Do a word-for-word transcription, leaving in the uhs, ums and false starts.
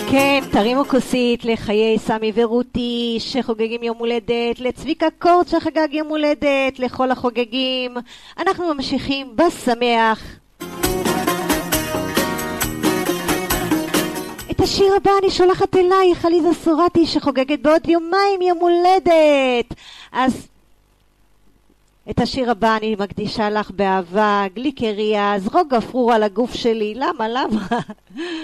כן, תרימו כוסית לחיי סמי ורותי שחוגגים יום הולדת, לצביקה קורט שחגג יום הולדת, לכל החוגגים. אנחנו ממשיכים בשמח. את השיר הבא אני שולחת אלייך, עליזה סורתי שחוגגת בעוד יומיים יום הולדת. אז את השיר הבא אני מקדישה לך באהבה, גליקריה, זרוק גפרור על הגוף שלי. למה? למה?